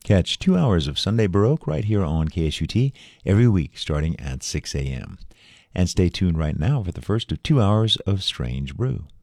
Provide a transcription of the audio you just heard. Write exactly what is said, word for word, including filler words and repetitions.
Catch two hours of Sunday Baroque right here on K S U T every week starting at six a.m. And stay tuned right now for the first of two hours of Strange Brew.